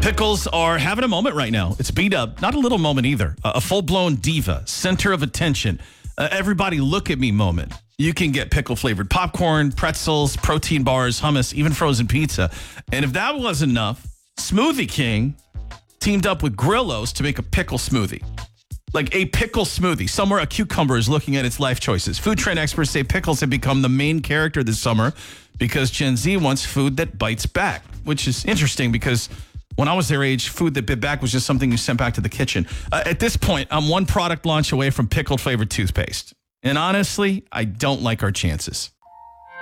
Pickles are having a moment right now. It's beat up. Not a little moment either. A full-blown diva, center of attention. Everybody look at me moment. You can get pickle-flavored popcorn, pretzels, protein bars, hummus, even frozen pizza. And if that wasn't enough, Smoothie King teamed up with Grillos to make a pickle smoothie. Like a pickle smoothie. Somewhere a cucumber is looking at its life choices. Food trend experts say pickles have become the main character this summer because Gen Z wants food that bites back, which is interesting because when I was their age, food that bit back was just something you sent back to the kitchen. At this point, I'm one product launch away from pickled flavored toothpaste. And honestly, I don't like our chances.